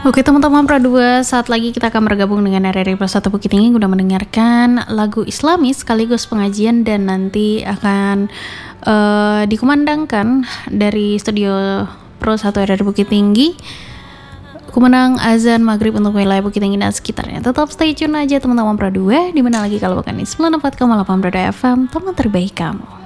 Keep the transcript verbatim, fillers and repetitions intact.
Oke teman-teman Pro dua, saat lagi kita akan bergabung dengan R R I Pro satu Bukit Tinggi guna mendengarkan lagu Islami sekaligus pengajian, dan nanti akan uh, dikumandangkan dari studio Pro satu R R I Bukit Tinggi kumandang azan maghrib untuk wilayah Bukit Tinggi dan sekitarnya. Tetap stay tune aja teman-teman Pro dua, dimana lagi kalau bukan di sembilan puluh empat koma delapan Pro dua F M, teman terbaik kamu.